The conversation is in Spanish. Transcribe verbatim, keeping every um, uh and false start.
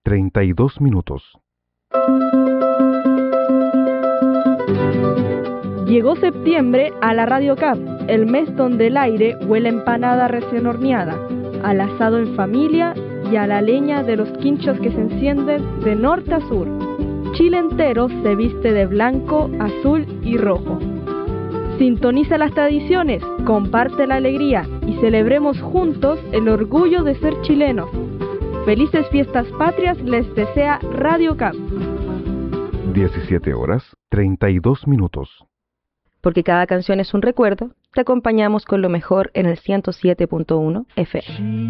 treinta y dos minutos. Llegó septiembre a la Radio Cap, el mes donde el aire huele a empanada recién horneada, al asado en familia y a la leña de los quinchos que se encienden de norte a sur. Chile entero se viste de blanco, azul y rojo. Sintoniza las tradiciones, comparte la alegría y celebremos juntos el orgullo de ser chilenos. Felices fiestas patrias les desea Radio Cap. diecisiete horas, treinta y dos minutos. Porque cada canción es un recuerdo, te acompañamos con lo mejor en el ciento siete punto uno F M.